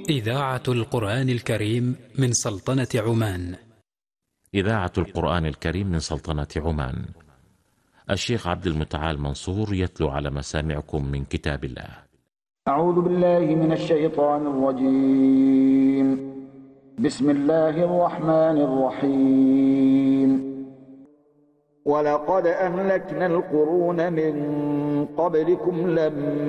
إذاعة القرآن الكريم من سلطنة عمان. إذاعة القرآن الكريم من سلطنة عمان. الشيخ عبد المتعال منصور يتلو على مسامعكم من كتاب الله. أعوذ بالله من الشيطان الرجيم. بسم الله الرحمن الرحيم. ولقد أهلكنا القرون من قبلكم